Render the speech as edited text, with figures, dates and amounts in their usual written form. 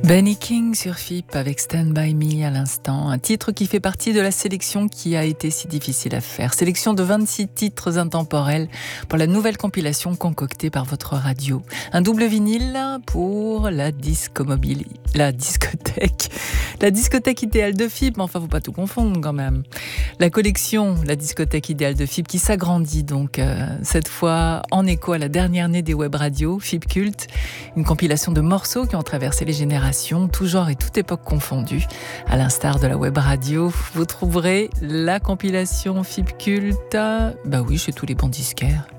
Benny King sur FIP avec Stand By Me à l'instant, un titre qui fait partie de la sélection qui a été si difficile à faire. Sélection de 26 titres intemporels pour la nouvelle compilation concoctée par votre radio. Un double vinyle pour la discothèque idéale de FIP, mais enfin faut pas tout confondre quand même. La collection, la discothèque idéale de FIP qui s'agrandit donc cette fois en écho à la dernière née des web radios, FIP Culte, une compilation de morceaux qui ont traversé les générations, tout genre et toute époque confondue. À l'instar de la web radio, vous trouverez la compilation FIP Culte, bah oui, chez tous les bons disquaires.